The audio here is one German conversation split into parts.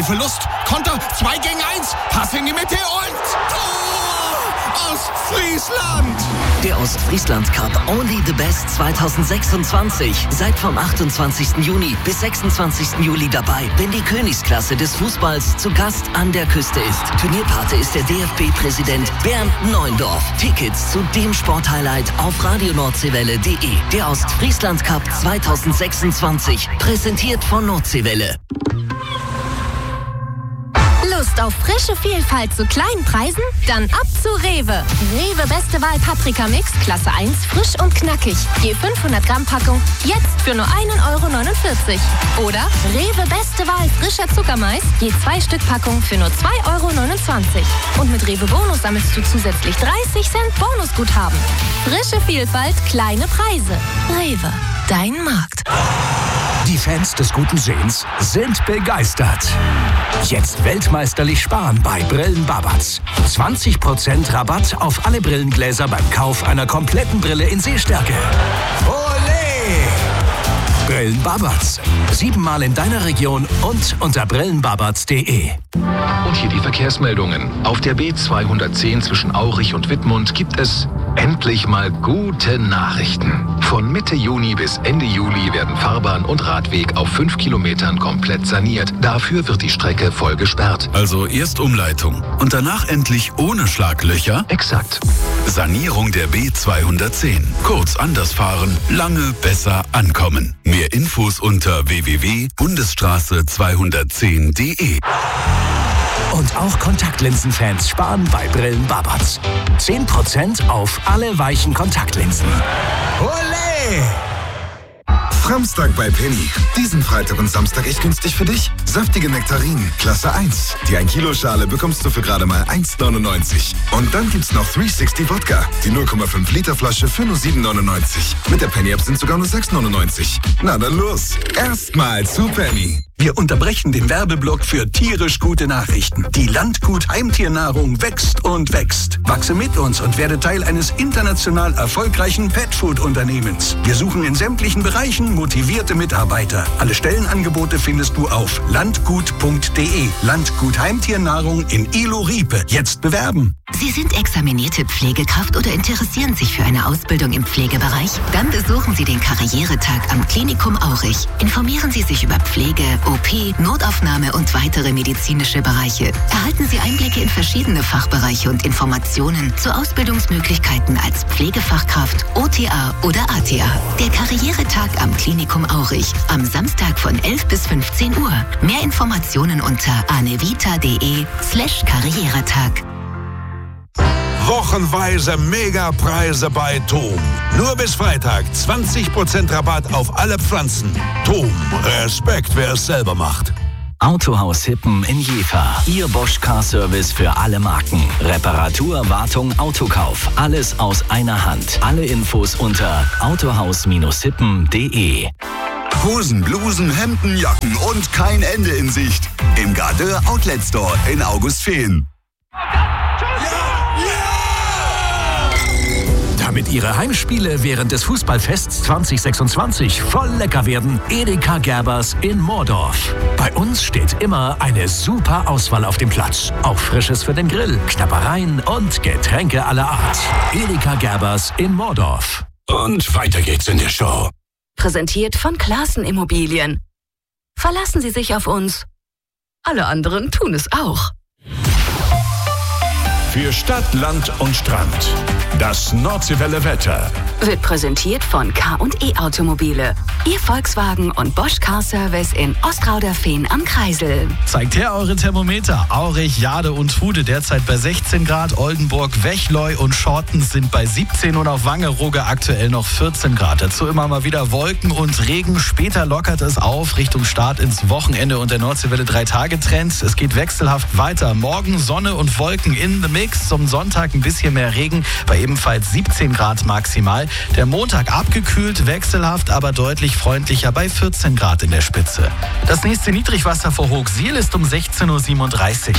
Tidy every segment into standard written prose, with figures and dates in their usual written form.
Verlust. Konter 2 gegen 1. Pass in die Mitte und Tor! Ostfriesland! Der Ostfriesland Cup Only the Best 2026. Seid vom 28. Juni bis 26. Juli dabei, wenn die Königsklasse des Fußballs zu Gast an der Küste ist. Turnierpate ist der DFB-Präsident Bernd Neuendorf. Tickets zu dem Sporthighlight auf radionordsee-welle.de. Der Ostfriesland Cup 2026. Präsentiert von Nordseewelle. Lust auf frische Vielfalt zu kleinen Preisen? Dann ab zu Rewe. Rewe Beste Wahl Paprika Mix, Klasse 1, frisch und knackig. Je 500 Gramm Packung, jetzt für nur 1,49 €. Oder Rewe Beste Wahl frischer Zuckermais, je 2 Stück Packung für nur 2,29 €. Und mit Rewe Bonus sammelst du zusätzlich 30 Cent Bonusguthaben. Frische Vielfalt, kleine Preise. Rewe, dein Markt. Die Fans des guten Sehens sind begeistert. Jetzt weltmeisterlich sparen bei Brillen Babatz. 20% Rabatt auf alle Brillengläser beim Kauf einer kompletten Brille in Sehstärke. Olé! Brillen Babatz. 7-mal in deiner Region und unter brillenbabatz.de. Und hier die Verkehrsmeldungen. Auf der B210 zwischen Aurich und Wittmund gibt es endlich mal gute Nachrichten. Von Mitte Juni bis Ende Juli werden Fahrbahn und Radweg auf 5 Kilometern komplett saniert. Dafür wird die Strecke voll gesperrt. Also erst Umleitung und danach endlich ohne Schlaglöcher? Exakt. Sanierung der B210. Kurz anders fahren, lange besser ankommen. Mehr Infos unter www.bundesstraße210.de. Und auch Kontaktlinsenfans sparen bei Brillen Babatz. 10% auf alle weichen Kontaktlinsen. Olé! Samstag bei Penny. Diesen Freitag und Samstag echt günstig für dich. Saftige Nektarinen, Klasse 1. Die 1 Kilo Schale bekommst du für gerade mal 1,99. Und dann gibt's noch 360 Wodka. Die 0,5 Liter Flasche für nur 7,99. Mit der Penny-App sind sogar nur 6,99. Na dann los. Erstmal zu Penny. Wir unterbrechen den Werbeblock für tierisch gute Nachrichten. Die Landgut Heimtiernahrung wächst und wächst. Wachse mit uns und werde Teil eines international erfolgreichen Petfood-Unternehmens. Wir suchen in sämtlichen Bereichen motivierte Mitarbeiter. Alle Stellenangebote findest du auf landgut.de. Landgut Heimtiernahrung in Ilo-Riepe. Jetzt bewerben. Sie sind examinierte Pflegekraft oder interessieren sich für eine Ausbildung im Pflegebereich? Dann besuchen Sie den Karrieretag am Klinikum Aurich. Informieren Sie sich über Pflege, OP, Notaufnahme und weitere medizinische Bereiche. Erhalten Sie Einblicke in verschiedene Fachbereiche und Informationen zu Ausbildungsmöglichkeiten als Pflegefachkraft, OTA oder ATA. Der Karrieretag am Klinikum Aurich am Samstag von 11 bis 15 Uhr. Mehr Informationen unter anevita.de/Karrieretag. Wochenweise Megapreise bei TOM. Nur bis Freitag 20% Rabatt auf alle Pflanzen. TOM, Respekt, wer es selber macht. Autohaus Hippen in Jever. Ihr Bosch Car Service für alle Marken. Reparatur, Wartung, Autokauf. Alles aus einer Hand. Alle Infos unter autohaus-hippen.de. Hosen, Blusen, Hemden, Jacken und kein Ende in Sicht. Im Gardeur Outlet Store in Augustfehn. Damit Ihre Heimspiele während des Fußballfests 2026 voll lecker werden, Edeka Gerbers in Moordorf. Bei uns steht immer eine super Auswahl auf dem Platz. Auch Frisches für den Grill, Knabbereien und Getränke aller Art. Edeka Gerbers in Moordorf. Und weiter geht's in der Show. Präsentiert von Klaassen Immobilien. Verlassen Sie sich auf uns. Alle anderen tun es auch. Für Stadt, Land und Strand. Das Nordseewelle Wetter. Wird präsentiert von K&E Automobile. Ihr Volkswagen und Bosch Car Service in Ostrauderfehn am Kreisel. Zeigt her eure Thermometer. Aurich, Jade und Hude derzeit bei 16 Grad. Oldenburg, Wechleu und Schortens sind bei 17 und auf Wangerooge aktuell noch 14 Grad. Dazu immer mal wieder Wolken und Regen. Später lockert es auf Richtung Start ins Wochenende und der Nordseewelle 3-Tage-Trend. Es geht wechselhaft weiter. Morgen Sonne und Wolken in the mix. Zum Sonntag ein bisschen mehr Regen bei ebenfalls 17 Grad maximal. Der Montag abgekühlt, wechselhaft, aber deutlich freundlicher bei 14 Grad in der Spitze. Das nächste Niedrigwasser vor Hochsiel ist um 16:37 Uhr.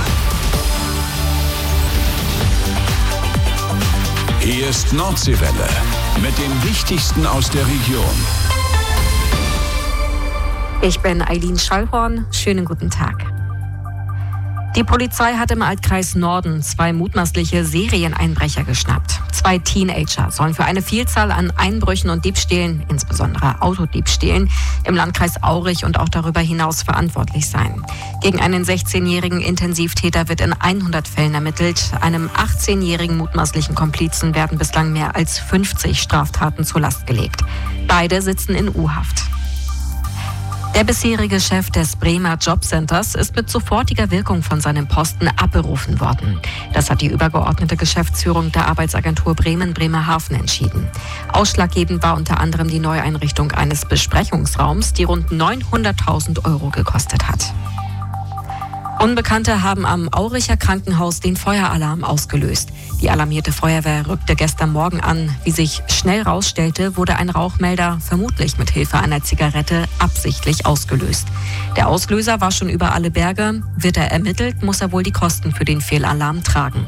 Hier ist Nordseewelle mit dem Wichtigsten aus der Region. Ich bin Eileen Schallhorn. Schönen guten Tag. Die Polizei hat im Altkreis Norden 2 mutmaßliche Serieneinbrecher geschnappt. 2 Teenager sollen für eine Vielzahl an Einbrüchen und Diebstählen, insbesondere Autodiebstählen, im Landkreis Aurich und auch darüber hinaus verantwortlich sein. Gegen einen 16-jährigen Intensivtäter wird in 100 Fällen ermittelt. Einem 18-jährigen mutmaßlichen Komplizen werden bislang mehr als 50 Straftaten zur Last gelegt. Beide sitzen in U-Haft. Der bisherige Chef des Bremer Jobcenters ist mit sofortiger Wirkung von seinem Posten abberufen worden. Das hat die übergeordnete Geschäftsführung der Arbeitsagentur Bremen-Bremerhaven entschieden. Ausschlaggebend war unter anderem die Neueinrichtung eines Besprechungsraums, die rund 900.000 € gekostet hat. Unbekannte haben am Auricher Krankenhaus den Feueralarm ausgelöst. Die alarmierte Feuerwehr rückte gestern Morgen an. Wie sich schnell rausstellte, wurde ein Rauchmelder vermutlich mit Hilfe einer Zigarette absichtlich ausgelöst. Der Auslöser war schon über alle Berge. Wird er ermittelt, muss er wohl die Kosten für den Fehlalarm tragen.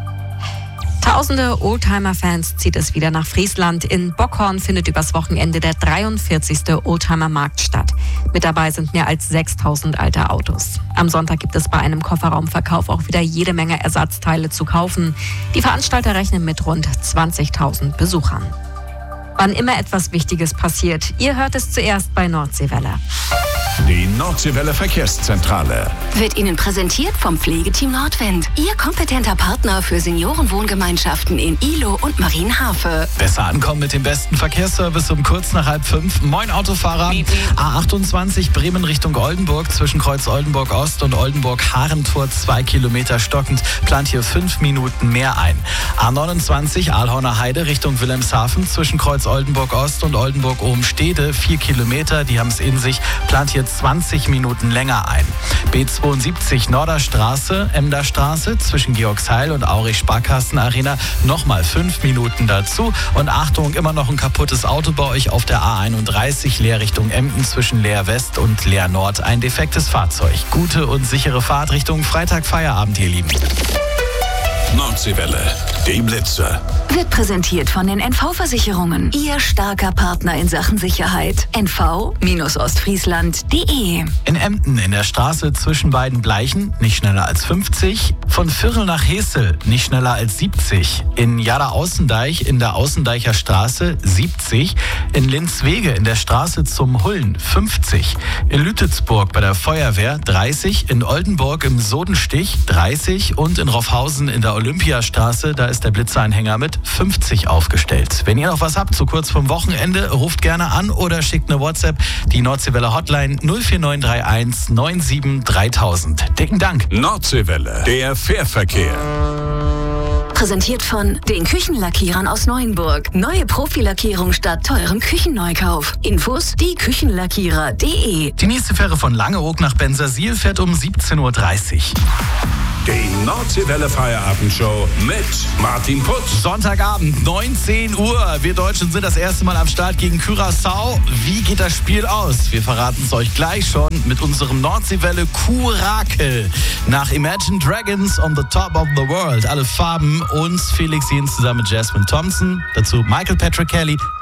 Tausende Oldtimer-Fans zieht es wieder nach Friesland. In Bockhorn findet übers Wochenende der 43. Oldtimer-Markt statt. Mit dabei sind mehr als 6.000 alte Autos. Am Sonntag gibt es bei einem Kofferraumverkauf auch wieder jede Menge Ersatzteile zu kaufen. Die Veranstalter rechnen mit rund 20.000 Besuchern. Wann immer etwas Wichtiges passiert, ihr hört es zuerst bei Nordseewelle. Die Nordseewelle Verkehrszentrale wird Ihnen präsentiert vom Pflegeteam Nordwind. Ihr kompetenter Partner für Seniorenwohngemeinschaften in Ihlow und Marienhafe. Besser ankommen mit dem besten Verkehrsservice um kurz nach 4:30. Moin Autofahrer. A28 Bremen Richtung Oldenburg zwischen Kreuz Oldenburg Ost und Oldenburg-Harentor 2 Kilometer stockend. Plant hier 5 Minuten mehr ein. A29 Aalhorner Heide Richtung Wilhelmshaven zwischen Kreuz Oldenburg Ost und Oldenburg-Obenstede 4 Kilometer. Die haben es in sich. Plant hier 20 Minuten länger ein. B72 Norderstraße, Emderstraße zwischen Georgsheil und Aurich Sparkassenarena nochmal 5 Minuten dazu. Und Achtung, immer noch ein kaputtes Auto bei euch auf der A31 Leer Richtung Emden zwischen Leer West und Leer Nord. Ein defektes Fahrzeug. Gute und sichere Fahrt Richtung Freitag Feierabend, ihr Lieben. Nordseewelle, die Blitze. Wird präsentiert von den NV-Versicherungen. Ihr starker Partner in Sachen Sicherheit. NV-Ostfriesland.de. In Emden in der Straße zwischen beiden Bleichen nicht schneller als 50. Von Vierl nach Hesel nicht schneller als 70. In Jada-Außendeich in der Außendeicher Straße 70. In Linzwege in der Straße zum Hullen 50. In Lütetsburg bei der Feuerwehr 30. In Oldenburg im Sodenstich 30. Und in Roffhausen in der Olympiastraße, da ist der Blitzanhänger mit 50 aufgestellt. Wenn ihr noch was habt, so kurz vom Wochenende, ruft gerne an oder schickt eine WhatsApp. Die Nordseewelle Hotline 04931 97 3000. Dicken Dank. Nordseewelle, der Fährverkehr. Präsentiert von den Küchenlackierern aus Neuenburg. Neue Profilackierung statt teurem Küchenneukauf. Infos dieküchenlackierer.de. Die nächste Fähre von Langeoog nach Bensersiel fährt um 17:30 Uhr. Die Nordseewelle Feierabendshow mit Martin Putz. Sonntagabend, 19 Uhr. Wir Deutschen sind das erste Mal am Start gegen Curaçao. Wie geht das Spiel aus? Wir verraten es euch gleich schon mit unserem Nordseewelle Kurakel. Nach Imagine Dragons on the Top of the World. Alle Farben und Felix Jens zusammen mit Jasmine Thompson. Dazu Michael Patrick Kelly.